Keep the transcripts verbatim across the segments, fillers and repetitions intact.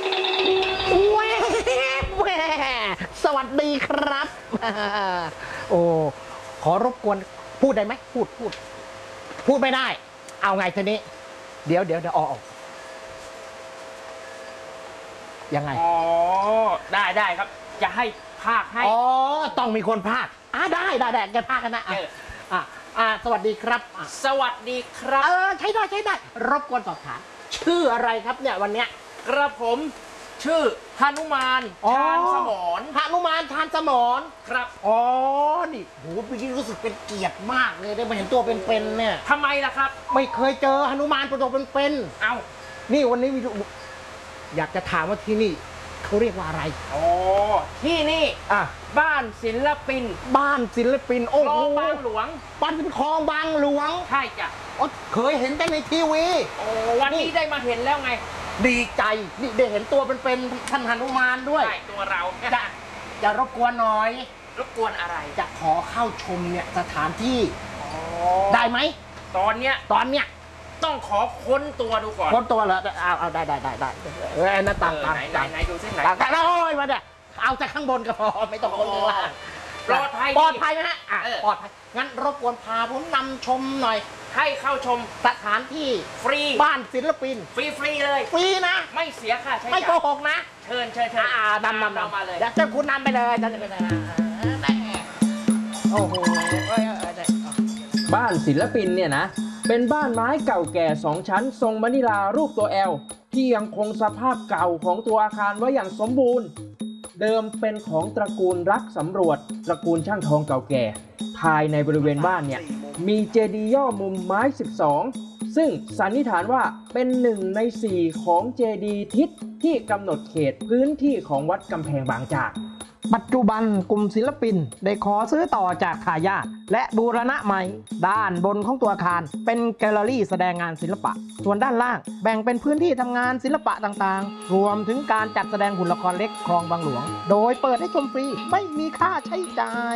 แหวแหวสวัสดีครับโอ้ขอรบกวนพูดได้ไหมพูดพูดพูดไม่ได้เอาไงทีนี้เดี๋ยวเดี๋ยวเดี๋ยวออกยังไงอ๋อได้ได้ครับ จะให้ภาคให้อ๋อต้องมีคนภาคอ่ะได้ได้ได้แกภาคกันนะอ่ะอ่ะอ่ะสวัสดีครับสวัสดีครับเออใช้ได้ใช้ได้รบกวนสอบถามชื่ออะไรครับเนี่ยวันเนี้ยกระผมชื่อหนุมานทานสมรหนุมานทานสมรครับอ๋อนี่โหเมื่อกี้รู้สึกเป็นเกียรติมากเลยได้มาเห็นตัวเป็นๆเนี่ยทำไมล่ะครับไม่เคยเจอหนุมานตัวเป็นๆเอ้านี่วันนี้อยากจะถามว่าที่นี่เขาเรียกว่าอะไรอ๋อที่นี่อ่ะบ้านศิลปินบ้านศิลปินโอ้โหบางหลวงบ้านเป็นคลองบางหลวงใช่จ้ะอ๋อเคยเห็นแต่ในทีวีโอ้วันนี้ได้มาเห็นแล้วไงดีใจนี่ได้เห็นตัวเป็นๆท่านหนุมานด้วยใช่ตัวเราจะจะรบกวนหน่อยรบกวนอะไรจะขอเข้าชมเนี่ยสถานที่ได้ไหมตอนเนี้ยตอนเนี้ยต้องขอค้นตัวดูก่อนค้นตัวเหรอเอาเอาได้ได้ได้ได้เออนั่นต่างต่างไหนไหนดูสิไหนต่างโอ้ยมาเนี่ยเอาจากข้างบนก็พอไม่ต้องคนข้างล่างปลอดภัยปลอดภัยไหมฮะอ่ะปลอดภัยงั้นรบกวนพาผมนำชมหน่อยให้เข้าชมสถานที่ฟรีบ้านศิลปินฟรีฟรีเลยฟรีนะไม่เสียค่าใช้จ่ายไม่โกหกนะเชิญเชิญเชิญอ่านำนำนำมาเลยเดี๋ยวคุณนำไปเลยจะเป็นโอ้โหบ้านศิลปินเนี่ยนะเป็นบ้านไม้เก่าแก่สองชั้นทรงมะนิลารูปตัวแอลที่ยังคงสภาพเก่าของตัวอาคารไว้อย่างสมบูรณ์เดิมเป็นของตระกูลรักสำรวจตระกูลช่างทองเก่าแก่ภายในบริเวณบ้านเนี่ยมีเจดีย์ย่อมุมไม้สิบสองซึ่งสันนิษฐานว่าเป็นหนึ่งในสี่ของเจดีย์ทิศที่กำหนดเขตพื้นที่ของวัดกำแพงบางจากปัจจุบันกลุ่มศิลปินได้ขอซื้อต่อจากทายาทและบูรณะใหม่ด้านบนของตัวอาคารเป็นแกลเลอรี่แสดงงานศิลปะส่วนด้านล่างแบ่งเป็นพื้นที่ทำงานศิลปะต่างๆรวมถึงการจัดแสดงหุ่นละครเล็กคลองบางหลวงโดยเปิดให้ชมฟรีไม่มีค่าใช้จ่าย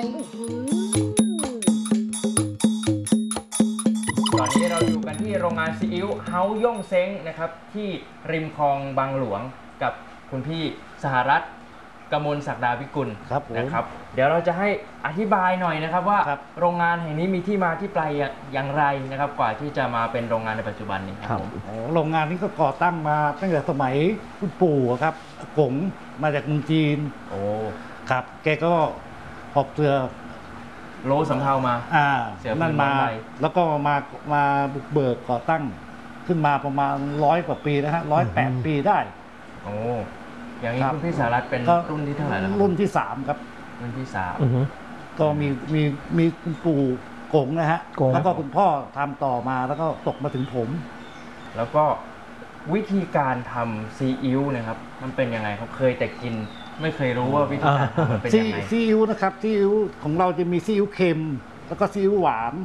ตอนนี้เราอยู่กันที่โรงงานซีอิ๊วเฮาย่งเซ้งนะครับที่ริมคลองบางหลวงกับคุณพี่สหรัฐกมลศักดาวิกุลนะครับเดี๋ยวเราจะให้อธิบายหน่อยนะครับว่าโรงงานแห่งนี้มีที่มาที่ไปอย่างไรนะครับกว่าที่จะมาเป็นโรงงานในปัจจุบันนี้ครับโรงงานนี้ก็ก่อตั้งมาตั้งแต่สมัยคุณปู่ครับกงมาจากเมืองจีนโอ้ครับแกก็หอบเรือโลสำเภามาอ่านั่นมาแล้วก็มามาบุกเบิกก่อตั้งขึ้นมาประมาณร้อยกว่าปีนะฮะร้อยแปดปีได้โอ้อย่างนี้คุณพี่สหรัฐเป็นรุ่นที่เท่าไหร่แล้วรุ่นที่สามครับรุ่นที่สามก็มีมีมีคุณปู่กงนะฮะแล้วก็คุณพ่อทำต่อมาแล้วก็ตกมาถึงผมแล้วก็วิธีการทำซีอิ๊วนะครับมันเป็นยังไงเขาเคยแต่กินไม่เคยรู้ว่าวิธีการทำมันเป็นยังไงซีอิ๊วนะครับซีอิ๊วของเราจะมีซีอิ๊วเค็มแล้วก็ซีอิ๊วหวาน